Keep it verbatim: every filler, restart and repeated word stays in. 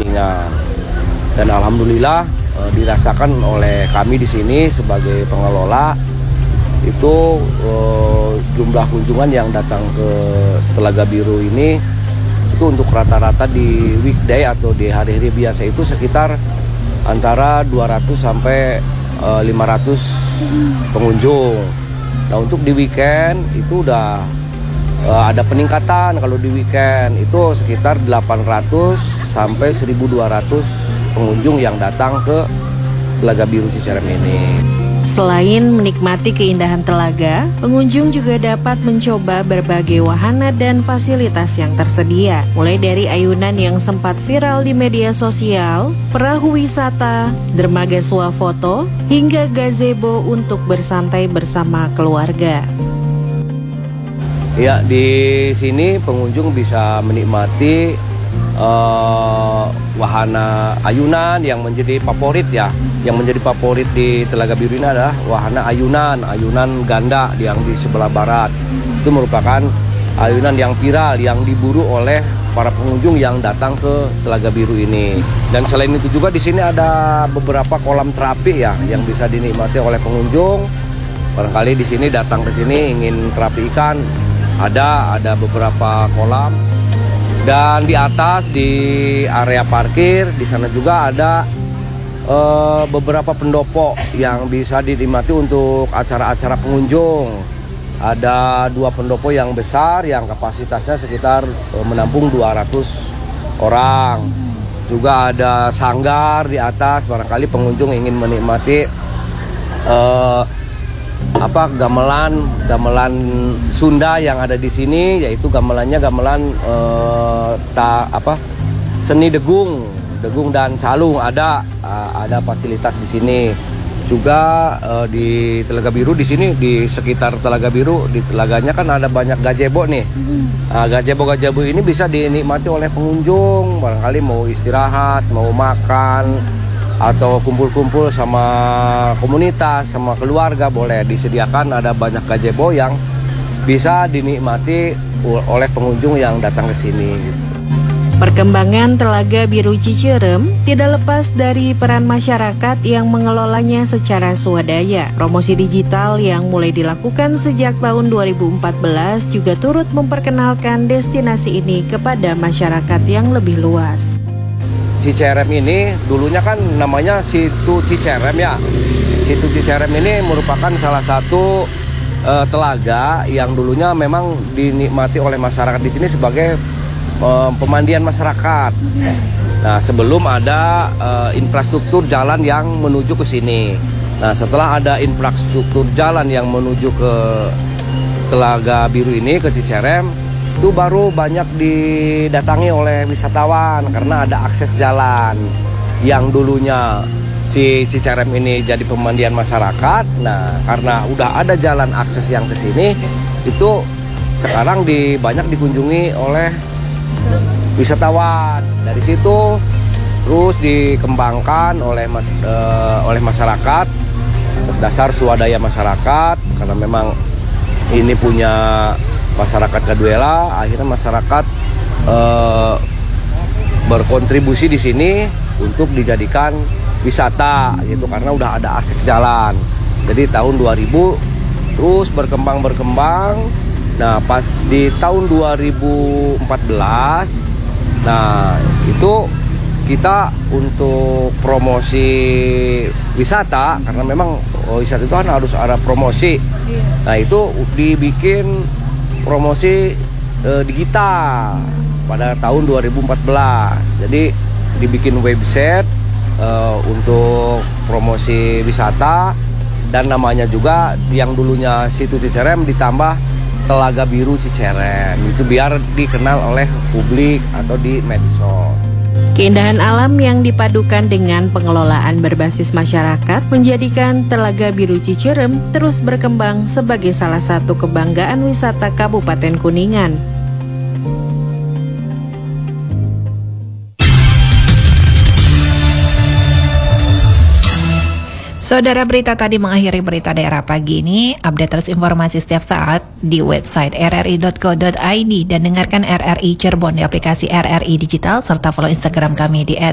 airnya. Dan alhamdulillah eh, dirasakan oleh kami di sini sebagai pengelola itu eh, jumlah kunjungan yang datang ke Telaga Biru ini itu untuk rata-rata di weekday atau di hari-hari biasa itu sekitar antara dua ratus sampai eh, lima ratus pengunjung. Nah untuk di weekend itu udah eh, ada peningkatan. Kalau di weekend itu sekitar delapan ratus sampai seribu dua ratus pengunjung yang datang ke Telaga Biru Cicerem ini. Selain menikmati keindahan telaga, pengunjung juga dapat mencoba berbagai wahana dan fasilitas yang tersedia. Mulai dari ayunan yang sempat viral di media sosial, perahu wisata, dermaga swafoto, hingga gazebo untuk bersantai bersama keluarga. Ya, di sini pengunjung bisa menikmati uh, wahana ayunan yang menjadi favorit ya. Yang menjadi favorit di Telaga Biru ini adalah wahana ayunan, ayunan ganda yang di sebelah barat. Itu merupakan ayunan yang viral, yang diburu oleh para pengunjung yang datang ke Telaga Biru ini. Dan selain itu juga di sini ada beberapa kolam terapi ya, yang bisa dinikmati oleh pengunjung. Barangkali di sini datang ke sini ingin terapi ikan, ada ada beberapa kolam. Dan di atas di area parkir di sana juga ada Uh, beberapa pendopo yang bisa dinikmati untuk acara-acara pengunjung. Ada dua pendopo yang besar yang kapasitasnya sekitar uh, menampung dua ratus orang. Juga ada sanggar di atas, barangkali pengunjung ingin menikmati uh, apa gamelan gamelan Sunda yang ada di sini, yaitu gamelannya gamelan uh, ta, apa seni degung. Degung dan calung ada uh, ada fasilitas di sini juga. Uh, di Telaga Biru di sini di sekitar Telaga Biru di telaganya kan ada banyak gazebo nih. Uh, gazebo-gazebo ini bisa dinikmati oleh pengunjung, barangkali mau istirahat, mau makan atau kumpul-kumpul sama komunitas, sama keluarga, boleh disediakan. Ada banyak gazebo yang bisa dinikmati oleh pengunjung yang datang ke sini. Perkembangan Telaga Biru Cicerem tidak lepas dari peran masyarakat yang mengelolanya secara swadaya. Promosi digital yang mulai dilakukan sejak tahun dua ribu empat belas juga turut memperkenalkan destinasi ini kepada masyarakat yang lebih luas. Cicerem ini dulunya kan namanya Situ Cicerem ya. Situ Cicerem ini merupakan salah satu uh, telaga yang dulunya memang dinikmati oleh masyarakat di sini sebagai pemandian masyarakat. Nah, sebelum ada uh, infrastruktur jalan yang menuju ke sini. Nah, setelah ada infrastruktur jalan yang menuju ke Telaga Biru ini, ke Cicerem, itu baru banyak didatangi oleh wisatawan karena ada akses jalan. Yang dulunya si Cicerem ini jadi pemandian masyarakat. Nah, karena udah ada jalan akses yang ke sini, itu sekarang di banyak dikunjungi oleh wisatawan. Dari situ terus dikembangkan oleh mas, e, oleh masyarakat atas dasar swadaya masyarakat, karena memang ini punya masyarakat Kaduela. Akhirnya masyarakat e, berkontribusi di sini untuk dijadikan wisata, gitu, karena udah ada akses jalan. Jadi tahun dua ribu terus berkembang berkembang. Nah, pas di tahun dua ribu empat belas, nah itu kita untuk promosi wisata, karena memang wisata itu kan harus ada promosi. Nah, itu dibikin promosi e, digital pada tahun dua ribu empat belas. Jadi dibikin website e, untuk promosi wisata, dan namanya juga yang dulunya Situ Cicerem ditambah Telaga Biru Cicerem, itu biar dikenal oleh publik atau di medsos. Keindahan alam yang dipadukan dengan pengelolaan berbasis masyarakat menjadikan Telaga Biru Cicerem terus berkembang sebagai salah satu kebanggaan wisata Kabupaten Kuningan. Saudara, berita tadi mengakhiri berita daerah pagi ini. Update terus informasi setiap saat di website r r i dot co dot i d dan dengarkan R R I Cirebon di aplikasi R R I Digital serta follow Instagram kami di